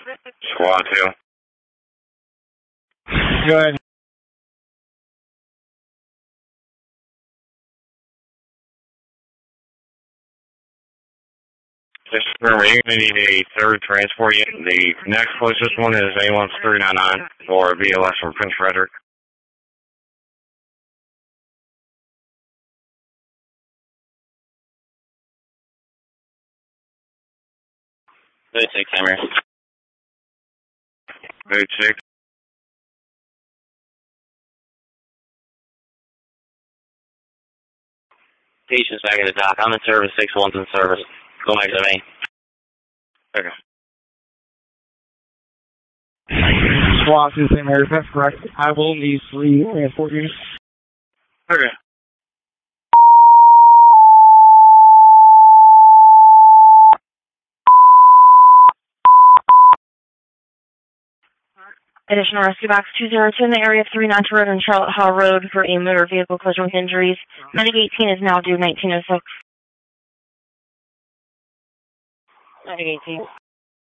Squad 2. Good. Just remember, you're going to need a third transport unit. The next closest one is ambulance 399 or VLS from Prince Frederick. 36, I'm here. 36. Patient's back at the dock. I'm in service. 6-1's in service. Go back to me. Okay. Squad 2, St. Mary's, that's correct. I will need 3 transport units. Okay. Additional rescue box 202 in the area of 392 Road and Charlotte Hall Road for a motor vehicle collision with injuries. Medic 18 is now due 1906. Medic 18.